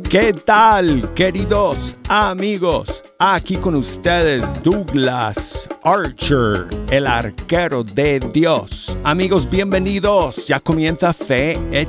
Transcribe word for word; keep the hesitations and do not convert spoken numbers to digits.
¿Qué tal, queridos amigos? Aquí con ustedes Douglas Archer, el arquero de Dios. Amigos, bienvenidos. Ya comienza Fe